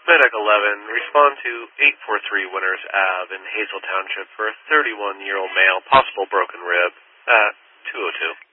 Medic 11, respond to 843 Winners Ave in Hazel Township for a 31-year-old male, possible broken rib, at 202.